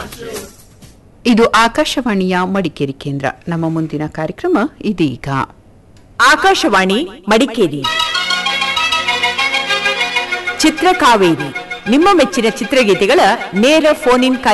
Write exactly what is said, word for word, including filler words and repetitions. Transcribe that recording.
ಇದು ಆಕಾಶವಾಣಿಯ ಮಡಿಕೇರಿ ಕೇಂದ್ರ. ನಮ್ಮ ಮುಂದಿನ ಕಾರ್ಯಕ್ರಮ ಇದೀಗ. ಆಕಾಶವಾಣಿ ಮಡಿಕೇರಿ ಚಿತ್ರಕಾವೇರಿ, ನಿಮ್ಮ ಮೆಚ್ಚಿನ ಚಿತ್ರಗೀತೆಗಳ ನೇರ ಫೋನ್ ಇನ್ ಕಾರ್ಯಕ್ರಮ.